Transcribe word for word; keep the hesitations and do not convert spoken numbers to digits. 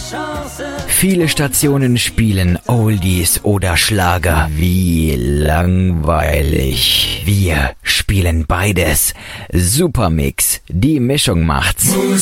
Viele Stationen spielen Oldies oder Schlager. Wie langweilig. Wir spielen beides. Supermix, die Mischung macht's.